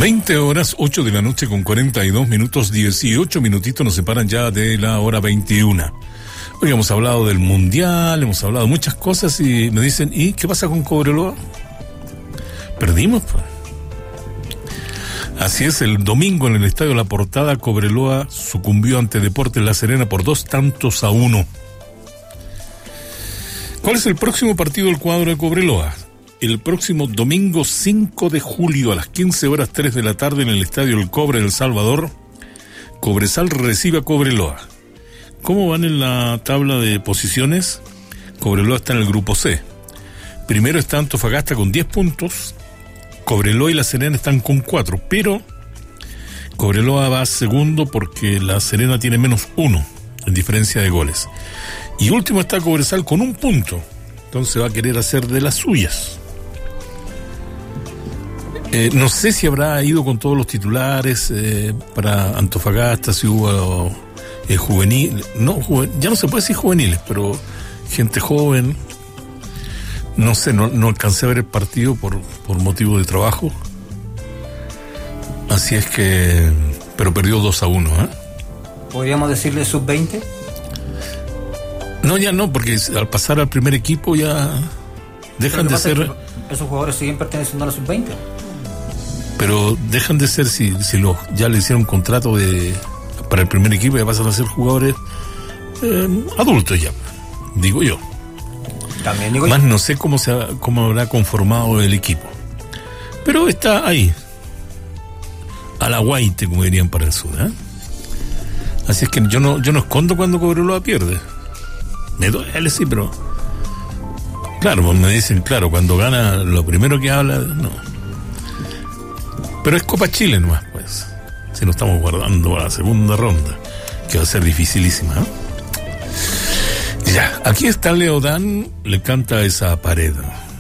20 horas, 8 de la noche con 42 minutos, 18 minutitos nos separan ya de la hora 21. Hoy hemos hablado del Mundial, hemos hablado de muchas cosas y me dicen, ¿y qué pasa con Cobreloa? Perdimos, pues. Así es, el domingo en el Estadio La Portada, Cobreloa sucumbió ante Deportes La Serena por 2-1. ¿Cuál es el próximo partido del cuadro de Cobreloa? El próximo domingo 5 de julio a las 15 horas 3 de la tarde en el Estadio El Cobre de El Salvador, Cobresal recibe a Cobreloa. ¿Cómo van en la tabla de posiciones? Cobreloa está en el grupo C. Primero está Antofagasta con 10 puntos, Cobreloa y La Serena están con 4, pero Cobreloa va segundo porque La Serena tiene menos 1 en diferencia de goles. Y último está Cobresal con 1 punto, entonces va a querer hacer de las suyas. No sé si habrá ido con todos los titulares para Antofagasta, si hubo juvenil, ya no se puede decir juveniles, pero gente joven. No sé, no alcancé a ver el partido por motivo de trabajo. Así es que, pero perdió 2-1, ¿eh? ¿Podríamos decirle sub-20? No, ya no, porque al pasar al primer equipo ya dejan de ser. Esos jugadores siguen perteneciendo a la sub-20. Pero dejan de ser, si ya le hicieron contrato para el primer equipo, ya pasan a ser jugadores adultos ya, digo yo. También digo más yo. No sé cómo habrá conformado el equipo, pero está ahí, a la guaite, como dirían para el sur, ¿eh? Así es que yo no escondo cuando Cobreloa pierde. Me duele, sí, pero claro, pues me dicen, claro, cuando gana lo primero que habla, no. Pero es Copa Chile nomás, pues. Si nos estamos guardando a la segunda ronda, que va a ser dificilísima, ¿eh? Ya, aquí está Leodán, le canta esa pared.